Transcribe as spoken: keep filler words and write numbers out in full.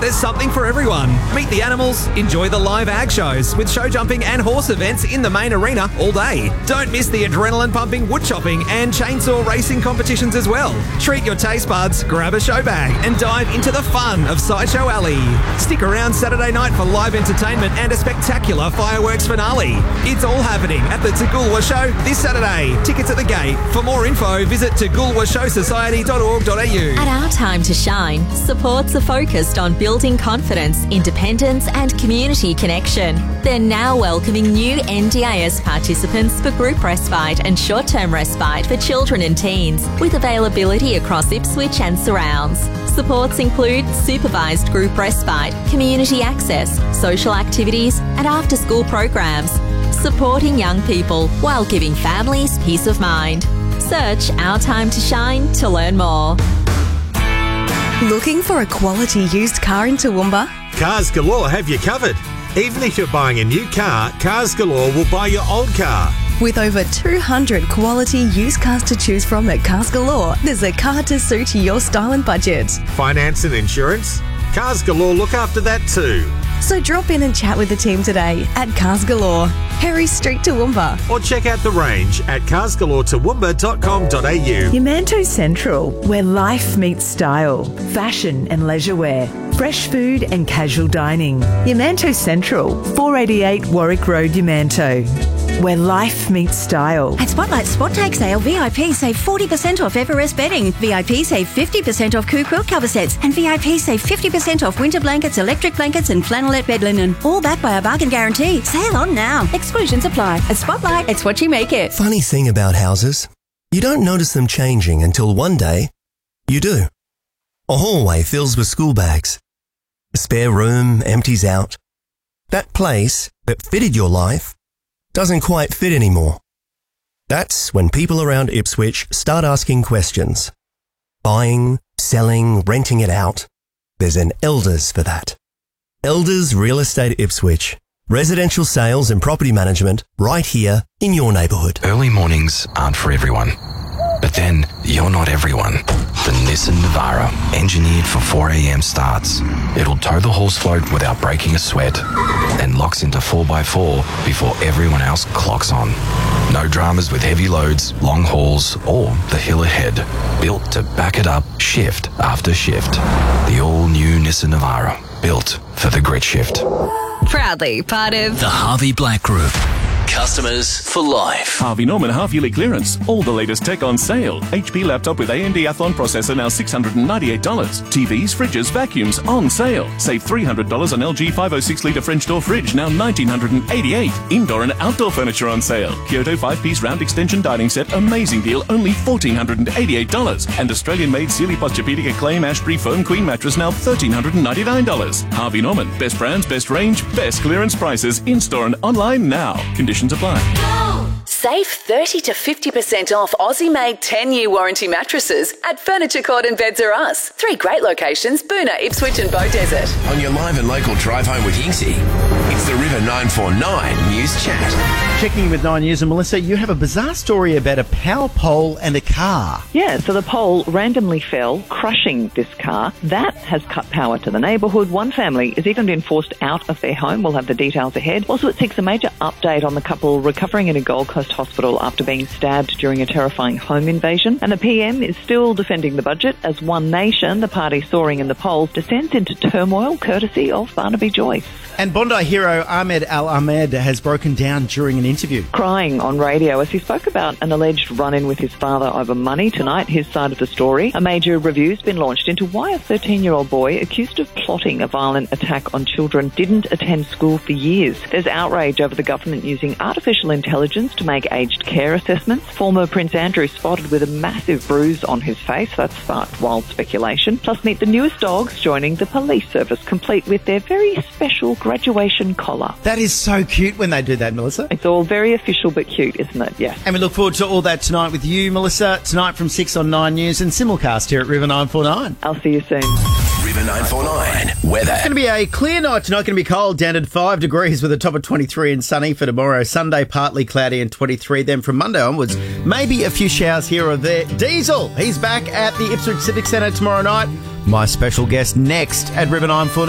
there's something for everyone. Meet the animals, enjoy the live ag shows with show jumping and horse events in the main arena all day. Don't miss the adrenaline-pumping wood chopping and chainsaw racing competitions as well. Treat your taste buds, grab a show bag and dive into the fun of Sideshow Alley. Stick around Saturday night for live entertainment and a spectacular fireworks finale. It's all happening at the Toogoolwa Show this Saturday. Tickets at the gate. For more info, visit toogoolwa show society dot org dot a u. At Our Time to Shine, supports are focused on building confidence, independence and community connection. They're now welcoming new N D I S participants for group respite and short-term respite for children and teens, with availability across Ipswich and surrounds. Supports include supervised group respite, community access, social activities and after-school programs, supporting young people while giving families peace of mind. Search Our Time to Shine to learn more. Looking for a quality used car in Toowoomba? Cars Galore have you covered. Even if you're buying a new car, Cars Galore will buy your old car. With over two hundred quality used cars to choose from at Cars Galore, there's a car to suit your style and budget. Finance and insurance? Cars Galore look after that too. So drop in and chat with the team today at Cars Galore, Harry Street, Toowoomba. Or check out the range at cars galore toowoomba dot com dot a u. Yamanto Central, where life meets style, fashion and leisure wear, fresh food and casual dining. Yamanto Central, four eighty-eight Warwick Road, Yamanto, where life meets style. At Spotlight Spot Take Sale, V I P save forty percent off Everest bedding, V I P save fifty percent off Coo quilt cover sets, and V I P save fifty percent off winter blankets, electric blankets and flannelette bed linen. All backed by a bargain guarantee. Sale on now. Exclusions apply. At Spotlight, it's what you make it. Funny thing about houses, you don't notice them changing until one day you do. A hallway fills with school bags. A spare room empties out. That place that fitted your life doesn't quite fit anymore. That's when people around Ipswich start asking questions. Buying, selling, renting it out. There's an Elders for that. Elders Real Estate Ipswich. Residential sales and property management right here in your neighbourhood. Early mornings aren't for everyone. But then, you're not everyone. The Nissan Navara, engineered for four a.m. starts. It'll tow the horse float without breaking a sweat, then locks into four by four before everyone else clocks on. No dramas with heavy loads, long hauls, or the hill ahead. Built to back it up shift after shift. The all-new Nissan Navara, built for the grit shift. Proudly part of the Harvey Black Group. Customers for life. Harvey Norman half-yearly clearance. All the latest tech on sale. H P laptop with A M D Athlon processor now six hundred ninety-eight dollars. T Vs, fridges, vacuums on sale. Save three hundred dollars on L G five oh six litre French door fridge, now one thousand nine hundred eighty-eight dollars. Indoor and outdoor furniture on sale. Kyoto five-piece round extension dining set, amazing deal, only one thousand four hundred eighty-eight dollars. And Australian-made Sealy Posturepedic Acclaim Ashbury Foam Queen mattress, now one thousand three hundred ninety-nine dollars. Harvey Norman. Best brands, best range, best clearance prices. In-store and online now. Conditions apply. Save thirty to fifty percent off Aussie-made ten-year warranty mattresses at Furniture Court and Beds R Us. Three great locations, Boona, Ipswich and Beaudesert. On your live and local drive home with Yinksy, it's the River nine four nine News Chat. Checking in with Nine News, and Melissa, you have a bizarre story about a power pole and a car. Yeah, so the pole randomly fell, crushing this car. That has cut power to the neighbourhood. One family has even been forced out of their home. We'll have the details ahead. Also, it seeks a major update on the couple recovering in a Gold Coast hospital after being stabbed during a terrifying home invasion. And the P M is still defending the budget as One Nation, the party soaring in the polls, descends into turmoil courtesy of Barnaby Joyce. And Bondi hero Ahmed Al Ahmed has broken down during an interview. Crying on radio as he spoke about an alleged run-in with his father over money. Tonight, his side of the story. A major review's been launched into why a thirteen-year-old boy accused of plotting a violent attack on children didn't attend school for years. There's outrage over the government using artificial intelligence to make aged care assessments. Former Prince Andrew spotted with a massive bruise on his face. That sparked wild speculation. Plus, meet the newest dogs joining the police service, complete with their very special graduation collar. That is so cute when they do that, Melissa. It's all very official but cute, isn't it? Yes. And we look forward to all that tonight with you, Melissa. Tonight from six on Nine News and simulcast here at River nine four nine. I'll see you soon. River nine four nine weather. It's going to be a clear night tonight. Going to be cold, down at five degrees with a top of twenty-three and sunny for tomorrow. Sunday, partly cloudy and twenty-three. Then from Monday onwards, maybe a few showers here or there. Diesel, he's back at the Ipswich Civic Centre tomorrow night. My special guest next at River nine four nine.